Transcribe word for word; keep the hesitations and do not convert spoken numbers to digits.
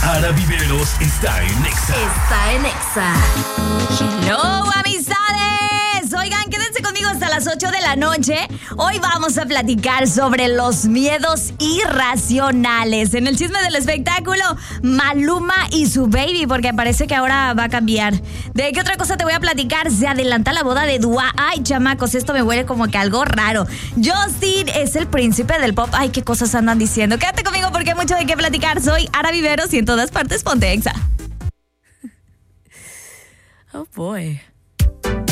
Ara Viveros está en Nexa. Está en Nexa. Hello, amistades. Oigan, quédense conmigo hasta las ocho de la noche. Hoy vamos a platicar sobre los miedos irracionales. En el chisme del espectáculo, Maluma y su baby, porque parece que ahora va a cambiar. ¿De qué otra cosa te voy a platicar? Se adelanta la boda de Dua. Ay, chamacos, esto me huele como que algo raro. Justin es el príncipe del pop. Ay, qué cosas andan diciendo. Quédate conmigo porque hay mucho de qué platicar. Soy Ara Viveros y en todas partes ponte Exa. Oh boy.